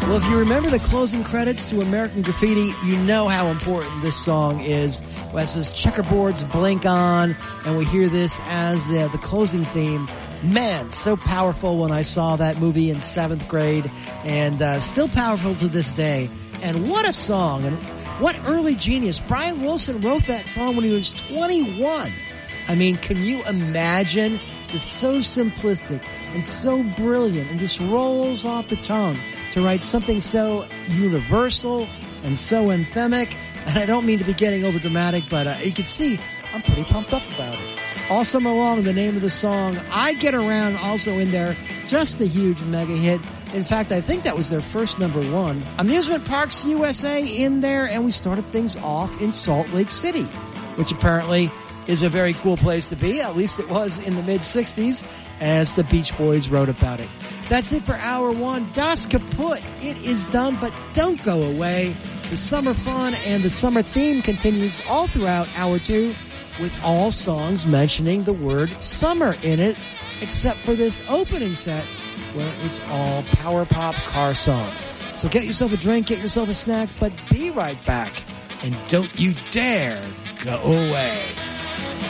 Well, if you remember the closing credits to American Graffiti, you know how important this song is. As this checkerboards blink on, and we hear this as the closing theme. Man, so powerful when I saw that movie in 7th grade, and still powerful to this day. And what a song, and what early genius. Brian Wilson wrote that song when he was 21. I mean, can you imagine? It's so simplistic and so brilliant and just rolls off the tongue to write something so universal and so anthemic. And I don't mean to be getting over dramatic, but you can see I'm pretty pumped up about it. All Summer Long, the name of the song. I Get Around, also in there, just a huge mega hit. In fact, I think that was their first #1. Amusement Parks USA in there, and we started things off in Salt Lake City, which apparently is a very cool place to be. At least it was in the mid-'60s, as the Beach Boys wrote about it. That's it for Hour 1. Das Kaput. It is done, but don't go away. The summer fun and the summer theme continues all throughout Hour 2, with all songs mentioning the word summer in it, except for this opening set where it's all power pop car songs. So get yourself a drink, get yourself a snack, but be right back. And don't you dare go away.